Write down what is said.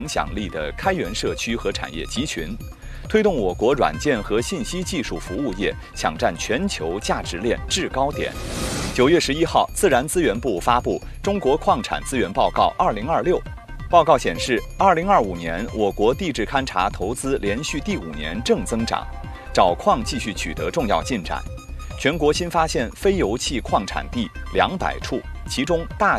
影响力的开源社区和产业集群，推动我国软件和信息技术服务业抢占全球价值链制高点。9月11号，自然资源部发布《中国矿产资源报告2026》。报告显示，2025年我国地质勘查投资连续第5年正增长，找矿继续取得重要进展。全国新发现非油气矿产地200处，其中大